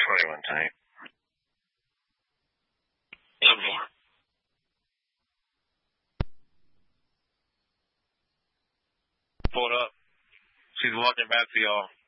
21 tank. Some more. Pull it up. She's walking back to y'all.